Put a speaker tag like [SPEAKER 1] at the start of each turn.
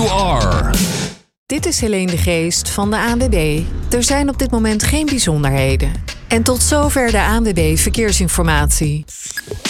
[SPEAKER 1] you are.
[SPEAKER 2] Dit is Helene de Geest van de ANWB. Er zijn op dit moment geen bijzonderheden. En tot zover de ANWB Verkeersinformatie.